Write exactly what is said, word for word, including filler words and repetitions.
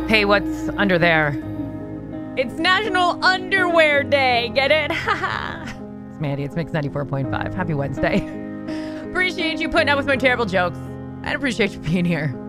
Hey, what's under there? It's National Underwear Day. Get it? It's Mandy. It's Mix ninety-four point five. Happy Wednesday. Appreciate you putting up with my terrible jokes. And appreciate you being here.